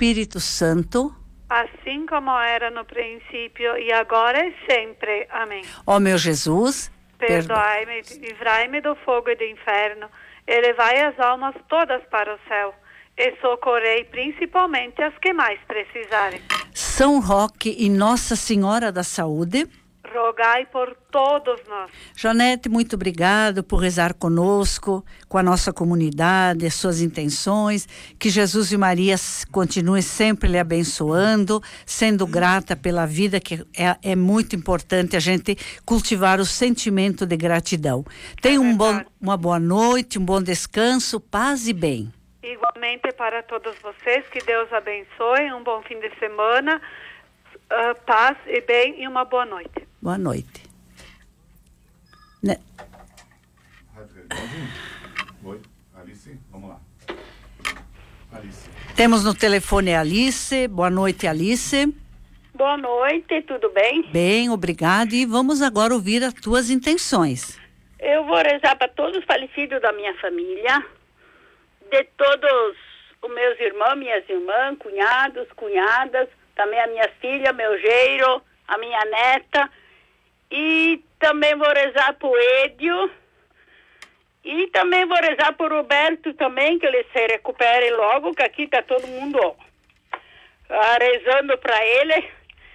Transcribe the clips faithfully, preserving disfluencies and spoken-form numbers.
Espírito Santo, assim como era no princípio e agora e sempre. Amém. ó meu Jesus, perdoai-me, livrai-me do fogo e do inferno, e levai as almas todas para o céu, e socorrei principalmente as que mais precisarem. São Roque e Nossa Senhora da Saúde, rogai por todos nós. Janete, muito obrigado por rezar conosco, com a nossa comunidade, as suas intenções, que Jesus e Maria continuem sempre lhe abençoando, sendo grata pela vida, que é, é muito importante a gente cultivar o sentimento de gratidão. Tenha um bom, uma boa noite, um bom descanso, paz e bem. Igualmente para todos vocês, que Deus abençoe, um bom fim de semana, uh, paz e bem e uma boa noite. Boa noite. Né? Oi, Alice, vamos lá. Alice. Temos no telefone a Alice. Boa noite, Alice. Boa noite, tudo bem? Bem, obrigada. E vamos agora ouvir as tuas intenções. Eu vou rezar para todos os falecidos da minha família, de todos os meus irmãos, minhas irmãs, cunhados, cunhadas, também a minha filha, meu genro, a minha neta. E também vou rezar por Edio. E também vou rezar por Roberto também, que ele se recupere logo, que aqui está todo mundo ó, rezando para ele.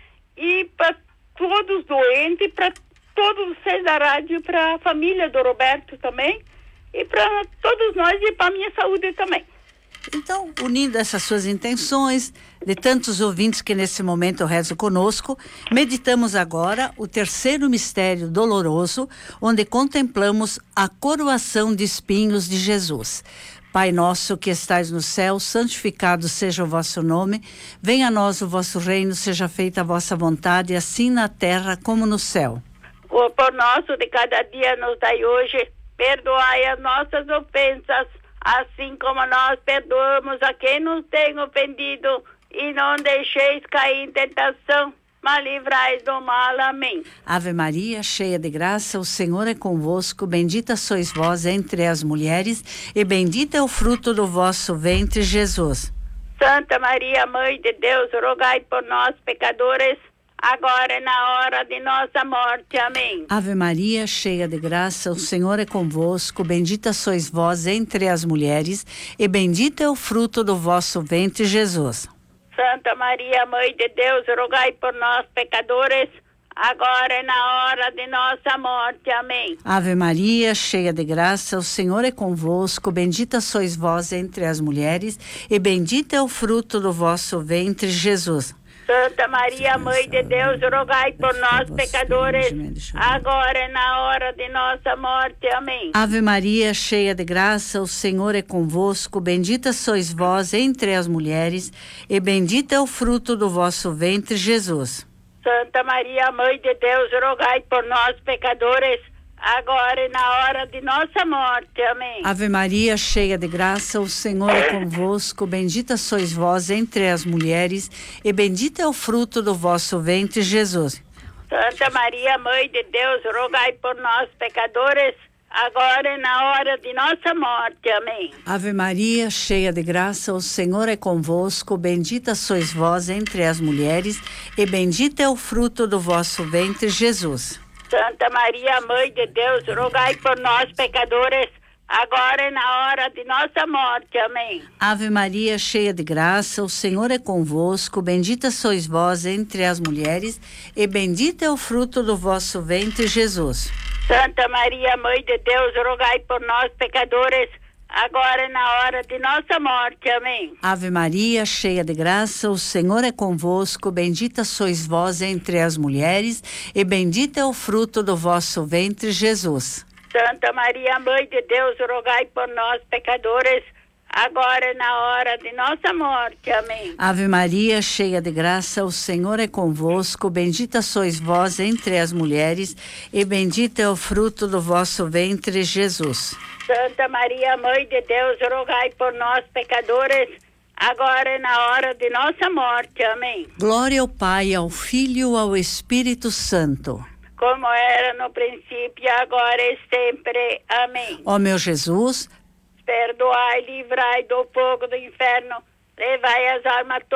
E para todos os doentes, para todos vocês da rádio, para a família do Roberto também. E para todos nós e para a minha saúde também. Então, unindo essas suas intenções, de tantos ouvintes que nesse momento rezam conosco, meditamos agora o terceiro mistério doloroso, onde contemplamos a coroação de espinhos de Jesus. Pai nosso que estais no céu, santificado seja o vosso nome, venha a nós o vosso reino, seja feita a vossa vontade, assim na terra como no céu. O pão nosso de cada dia nos dai hoje, perdoai as nossas ofensas, assim como nós perdoamos a quem nos tem ofendido, e não deixeis cair em tentação, mas livrai do mal. Amém. Ave Maria, cheia de graça, o Senhor é convosco, bendita sois vós entre as mulheres, e bendito é o fruto do vosso ventre, Jesus. Santa Maria, Mãe de Deus, rogai por nós, pecadores, agora e na hora de nossa morte. Amém. Ave Maria, cheia de graça, o Senhor é convosco, bendita sois vós entre as mulheres, e bendito é o fruto do vosso ventre, Jesus. Santa Maria, Mãe de Deus, rogai por nós, pecadores, agora e na hora de nossa morte. Amém. Ave Maria, cheia de graça, o Senhor é convosco, bendita sois vós entre as mulheres, e bendito é o fruto do vosso ventre, Jesus. Santa Maria, Mãe de Deus, rogai por nós, pecadores, agora e na hora de nossa morte. Amém. Ave Maria, cheia de graça, o Senhor é convosco, bendita sois vós entre as mulheres, e bendito é o fruto do vosso ventre, Jesus. Santa Maria, Mãe de Deus, rogai por nós, pecadores, agora e na hora de nossa morte. Amém. Ave Maria, cheia de graça, o Senhor é convosco, bendita sois vós entre as mulheres, e bendito é o fruto do vosso ventre, Jesus. Santa Maria, Mãe de Deus, rogai por nós, pecadores, agora e na hora de nossa morte. Amém. Ave Maria, cheia de graça, o Senhor é convosco, bendita sois vós entre as mulheres, e bendito é o fruto do vosso ventre, Jesus. Santa Maria, Mãe de Deus, rogai por nós, pecadores, agora e na hora de nossa morte. Amém. Ave Maria, cheia de graça, o Senhor é convosco, bendita sois vós entre as mulheres, e bendito é o fruto do vosso ventre, Jesus. Santa Maria, Mãe de Deus, rogai por nós, pecadores, agora e na hora de nossa morte. Amém. Ave Maria, cheia de graça, o Senhor é convosco, bendita sois vós entre as mulheres, e bendito é o fruto do vosso ventre, Jesus. Santa Maria, Mãe de Deus, rogai por nós, pecadores, agora e na hora de nossa morte. Amém. Ave Maria, cheia de graça, o Senhor é convosco, bendita sois vós entre as mulheres, e bendito é o fruto do vosso ventre, Jesus. Santa Maria, Mãe de Deus, rogai por nós, pecadores, agora e na hora de nossa morte. Amém. Glória ao Pai, ao Filho e ao Espírito Santo. Como era no princípio, agora e sempre. Amém. Ó meu Jesus, perdoai, livrai do fogo do inferno, levai as almas